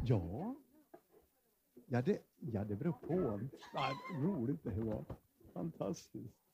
Ja. Ja, det beror på. Nej, roligt det var. Fantastiskt.